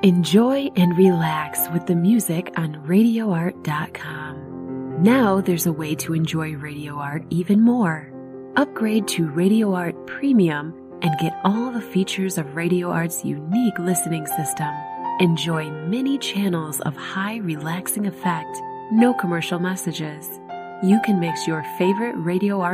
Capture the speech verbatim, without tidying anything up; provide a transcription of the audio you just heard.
Enjoy and relax with the music on radio art dot com. Now there's a way to enjoy Radio Art even more. Upgrade to Radio Art Premium and get all the features of Radio Art's unique listening system. Enjoy many channels of high relaxing effect, no commercial messages. You can mix your favorite Radio Art